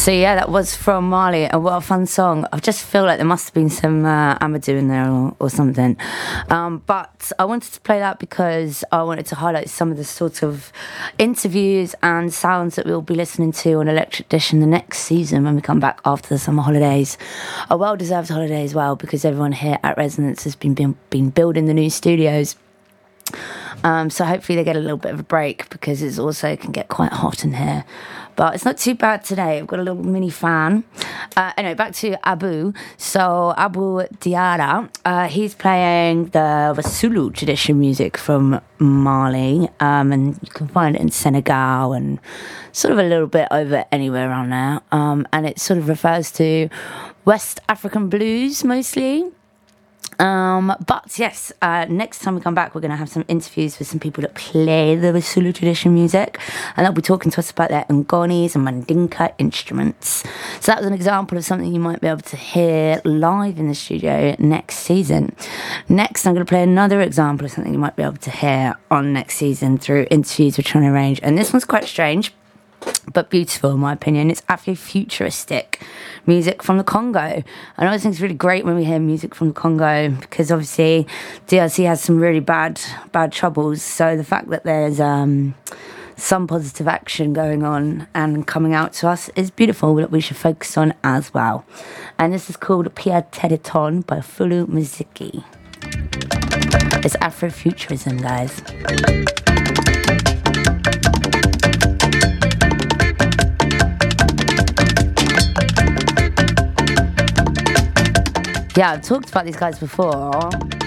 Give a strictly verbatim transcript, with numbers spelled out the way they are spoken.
So yeah, that was from Mali, and what a fun song. I just feel like there must have been some uh, Amadou in there or, or something. Um, but I wanted to play that because I wanted to highlight some of the sort of interviews and sounds that we'll be listening to on Electric Dish in the next season when we come back after the summer holidays. A well-deserved holiday as well, because everyone here at Resonance has been, been, been building the new studios. Um, so hopefully they get a little bit of a break, because it's also can get quite hot in here. But it's not too bad today. I've got a little mini fan. Uh, anyway, back to Abu. So Abu Diarra, uh, he's playing the Wassoulou tradition music from Mali. Um, and you can find it in Senegal and sort of a little bit over anywhere around there. Um, and it sort of refers to West African blues mostly. Um, but yes, uh, next time we come back, we're going to have some interviews with some people that play the Wassoulou tradition music, and they'll be talking to us about their ngonis and mandinka instruments. So that was an example of something you might be able to hear live in the studio next season. Next, I'm going to play another example of something you might be able to hear on next season through interviews we're trying to arrange, and this one's quite strange but beautiful in my opinion. It's Afrofuturistic music from the Congo. I always think it's really great when we hear music from the Congo, because obviously D R C has some really bad bad troubles, so the fact that there's um, some positive action going on and coming out to us is beautiful, that we should focus on as well. And this is called Pia Tediton by Fulu Muziki. It's Afrofuturism, guys. Yeah, I've talked about these guys before.